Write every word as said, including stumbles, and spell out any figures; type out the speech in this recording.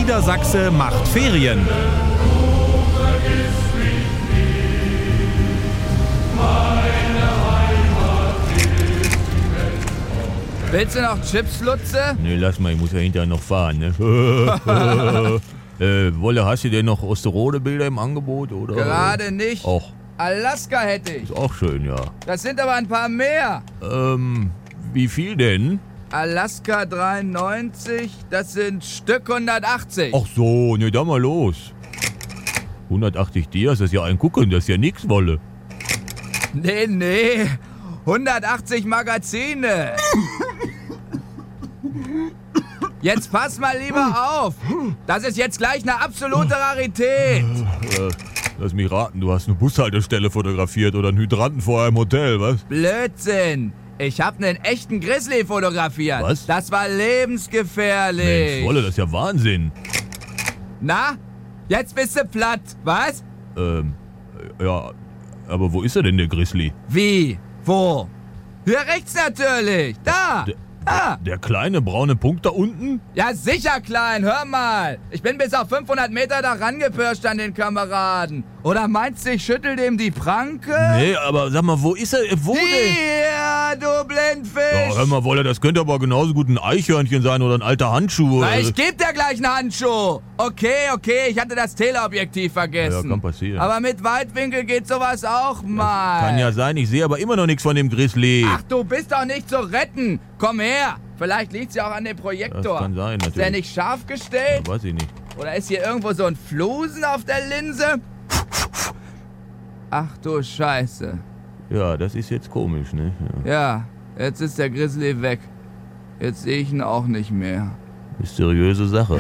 Niedersachse macht Ferien. Willst du noch Chips, Lutze? Nee, lass mal, ich muss ja hinterher noch fahren, ne? äh, Wolle, hast du denn noch Osterode-Bilder im Angebot, oder? Gerade nicht. Och, Alaska hätte ich. ist auch schön, ja. Das sind aber ein paar mehr. Ähm, wie viel denn? Alaska dreiundneunzig, das sind Stück hundertachtzig. Ach so, ne, dann mal los. hundertachtzig Dias, das ist ja ein Gucken, das ist ja nix, Wolle. Nee, nee. hundertachtzig Magazine. Jetzt pass mal lieber auf. Das ist jetzt gleich eine absolute Rarität. Äh, lass mich raten, du hast eine Bushaltestelle fotografiert oder einen Hydranten vor einem Hotel, was? Blödsinn. Ich hab einen echten Grizzly fotografiert. Was? Das war lebensgefährlich. Mensch, Wolle, das ist ja Wahnsinn. Na? Jetzt bist du platt, was? Ähm, ja, aber wo ist er denn, der Grizzly? Wie? Wo? Hier rechts natürlich. Da. Der, Da. der kleine braune Punkt da unten? Ja, sicher, Klein. Hör mal. Ich bin bis auf fünfhundert Meter da rangepirscht an den Kameraden. Oder meinst du, ich schüttel dem die Pranke? Nee, aber sag mal, wo ist er? Wo denn? Hier, du Blindfisch. Ja, hör mal, Wolle, das könnte aber genauso gut ein Eichhörnchen sein oder ein alter Handschuh. Na, Oder ich geb dir gleich einen Handschuh. Okay, okay, ich hatte das Teleobjektiv vergessen. Ja, kann passieren. Aber mit Weitwinkel geht sowas auch mal. Kann ja sein, ich sehe aber immer noch nichts von dem Grizzly. Ach, du bist doch nicht zu retten. Komm her. Vielleicht liegt's ja auch an dem Projektor. Das kann sein, Ist der natürlich. nicht scharf gestellt? Ja, weiß ich nicht. Oder ist hier irgendwo so ein Flusen auf der Linse? Ach du Scheiße. Ja, das ist jetzt komisch, ne? Ja. Ja, jetzt ist der Grizzly weg. Jetzt sehe ich ihn auch nicht mehr. Mysteriöse Sache.